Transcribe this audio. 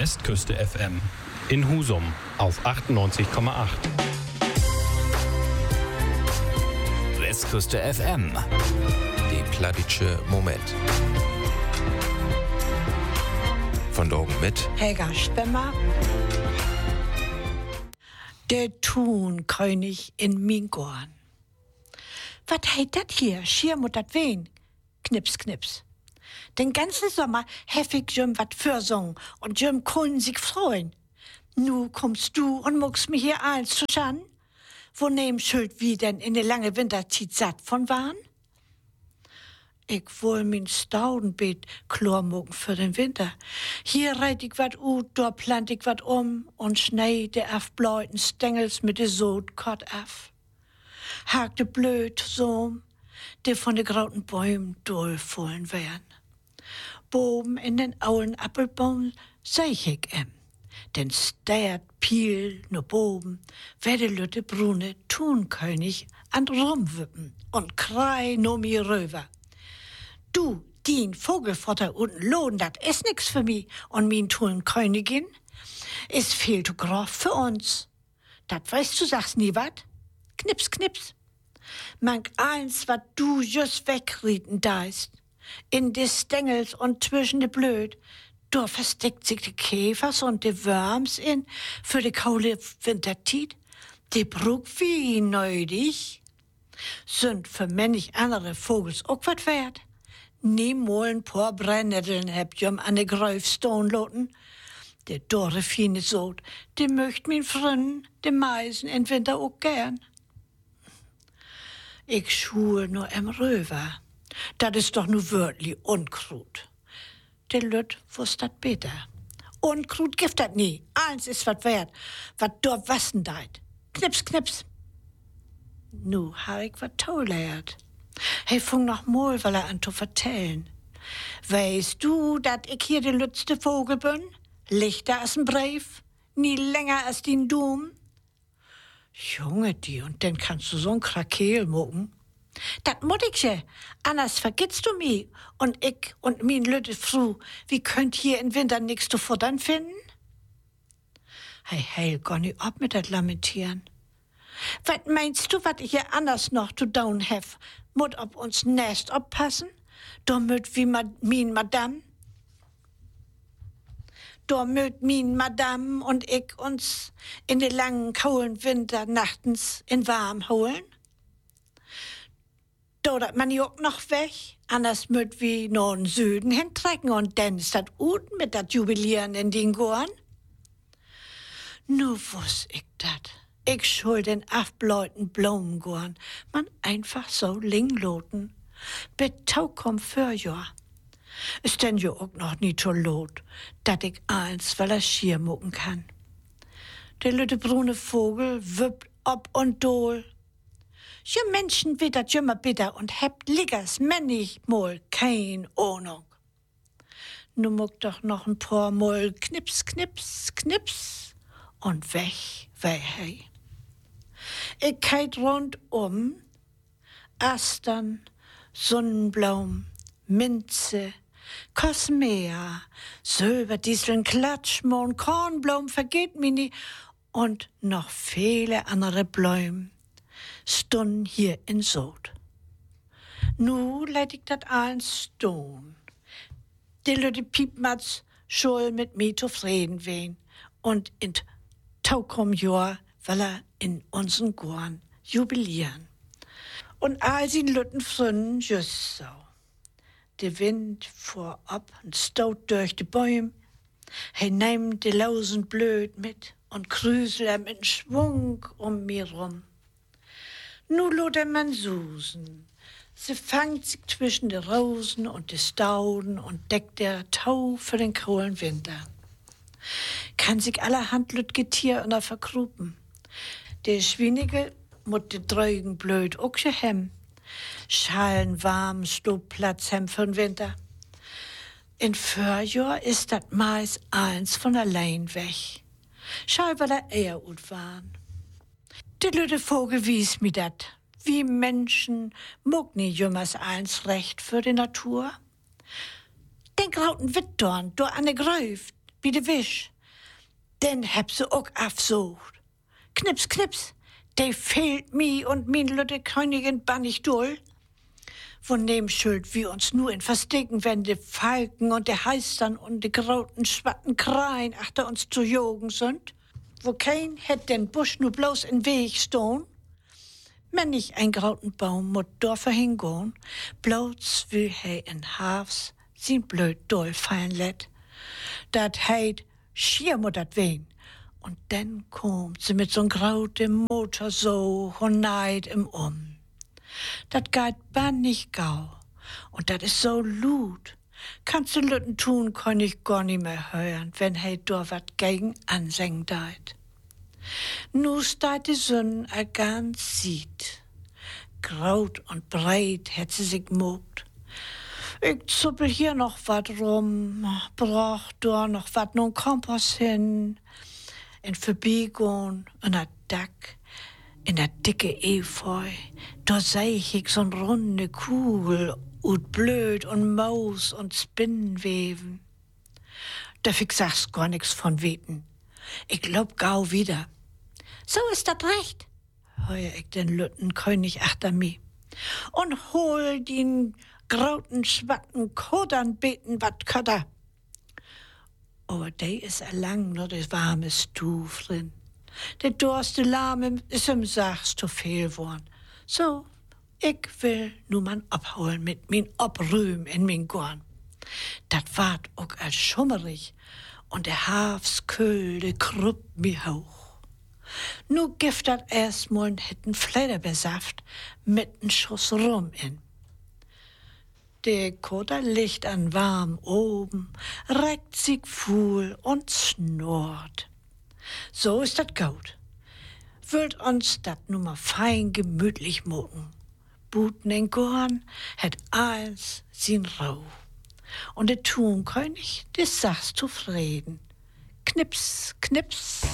Westküste FM in Husum auf 98,8. Westküste FM, die Plattitsche Moment. Von Dogen mit Helga Spemmer. Der Thunkönig in Mingorn. Was heit dat hier? Schier mut dat wen? Knips, knips. Den ganzen Sommer hef ich jüm wat fürsungen und jüm können sich freuen. Nu kommst du und muckst mir hier eins zu schan? Wo nehm schuld wie denn in der lange Winterzeit satt von waren? Ich wohl min Staudenbeet klormucken für den Winter. Hier reit ich wat ut, dort plant ich wat und schneide af bläuten Stängels mit de Sod kort af. Hakte blöd so, de von de grauten Bäumen dollvollen wären. Boben in den aulen Appelbaum seh ich den stert Piel no boben, werde lütte brune Thunkönig an rumwippen und krei no mi röver. Du, dien Vogelfutter unten lohn, dat is nix für mi und min Thunкönigin, is viel zu groß für uns. Dat weißt du, sagst nie wat? Knips, knips. Mank eins, wat du just wegrieten deist, in de Stängels und zwischen de Blöd, da versteckt sich de Käfers und de Worms in für de kaule Wintertiet, de Bruck wie neudig. Sind für männlich andere Vogels auch wat wert. Niemol ein paar Brennnesseln heb jom an de Gräufstone loten. De dorre fine Sod, de möcht min Frünn, de Meisen in Winter auch gern. Ich schul nur em Röver. Dat is doch nu wörtlich Unkrut. De Lütt wusst dat beter. Unkrut gift dat nie. Eins is wat wert, wat dort wassen deit. Knips, knips. Nu ha ich wat tollert. He fung noch mal, weil an zu vertellen. Weißt du, dat ich hier de lütste Vogel bin? Lichter als ein Brief, nie länger als den Dum. Junge, die, und dann kannst du so'n Krakeel mucken. Dat mut ich ja, anders vergisst du mi. Und ich und min lütte Fru, wie könnt hier im Winter nix zu futtern finden? Hey, geh nicht ab mit dat Lamentieren. Wat meinst du, wat ich hier anders noch zu down hef? Mut ob uns Nest oppassen? Da möt wie min Madame? Da möt min Madame und ich uns in de langen, kaulen Winter nachtens in warm holen? Da dat man jo noch weg, anders möt wie no in Süden hintrecken und dann ist dat gut mit dat Jubilieren in den Gorn. Nu wuss ich dat. Ich schuld den afbläuten Blomengorn, man einfach so lingloten. Betau komm für Jahr. Ist denn jo auch noch nie so lot, dat ich eins, weil er schier mucken kann. Der lütte brune Vogel wippt ob und dol. Je Menschen wittert jümmer bitter und hebt liggers männig mol kein Ahnung. Nu muck doch noch ein paar Mol knips, knips, knips und weg, hey. Ich keit rundum, Astern, Sonnenblumen, Minze, Kosmea, Silberdisteln, Klatschmohn, Kornblumen, vergeht mir nie und noch viele andere Blumen stunden hier in Sod. Nu lädt ich dat eins stun. Die lütte Piepmatz schul mit mir zufrieden wehen und in Taukom Jahr, weil er in unseren Gorn jubilieren. Und all sin Lütten frünnen just so. Der Wind fuhr ab und staut durch die Bäume. He nehmt die Lausen blöd mit und krüsel mit Schwung mir rum. Nu lot man susen. Sie fangt sich zwischen die Rosen und die Stauden und deckt der Tau für den kohlen Winter. Kann sich allerhand lütge Tier unter verkrupen. Der Schwinige mut de Drögen blöd auch hem. Schalen warm Stobplatz hem für den Winter. In Förjahr ist dat Mais eins von allein weg. Schall weil er eher ut waren. Der lütte Vogel wies mi dat. Wie Menschen muck nie jümmers eins recht für die Natur. Den grauten Wittdorn, do an de Gräuf, wie de Wisch, Den heb ze ook afzocht. Knips, knips, de fehlt mi und min Lütte Königin ban ich doll. Von dem schuld wir uns nur in Verstecken, wenn de Falken und de Heistern und de grauten schwatten Kreien achter uns zu jogen sind. Wo kein hätt den Busch nur bloß in Weg stehen. Wenn nicht ein grauten Baum mut Dorfer hingehen, bloß will he in Hafs sin blöd doll fallen let. Dat heit schier mut dat wehen. Und dann kommt sie mit so'n grautem Motor so und neid im Dat geht bannig gau. Und dat is so lut. Kannst du Lütten tun, kann ich gar nicht mehr hören, wenn he do wat gegen anseng deit. Nu steht die Sonne a ganz sieht. Graut und breit hätt sie sich mogt. Ich zuppel hier noch wat rum, brauch da noch wat nun Kompass hin. In Verbiegung, in der Dack, in der dicke Efeu, da seh ich so'n runde Kugel, ut Blöd und Maus und Spinnenweben. Da fick sag's gar nix von Weten. Ich glaub gau wieder. So ist dat recht, heuer ich den Lütten König achter mi. Und hol den grauten schwatten Kodern beten wat köder. Aber de is lang nur de warme Stuf drin. De dorste Lahme is im Sachs zu viel worn. So, ich will nu man abholen mit min Obrühm in min Gorn. Dat ward ook als schummerig und der Hafskölde kruppt mi hoch. Nu gift dat erstmal n hitten Flederbesaft mit n Schuss Rum in. Der Koder liegt an warm oben, reckt sich fuhl und schnurrt. So ist dat gut. Würd uns dat nu mal fein gemütlich mucken. Buten in Gorn het eins sin Rau. Und der Thunkönig, des sagst zufrieden. Knips, knips.